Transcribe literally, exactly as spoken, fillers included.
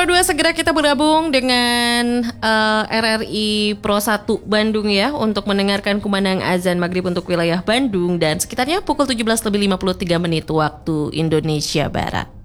dua segera kita bergabung dengan uh, R R I Pro satu Bandung ya untuk mendengarkan kumandang azan maghrib untuk wilayah Bandung dan sekitarnya pukul tujuh belas lebih lima puluh tiga menit waktu Indonesia Barat.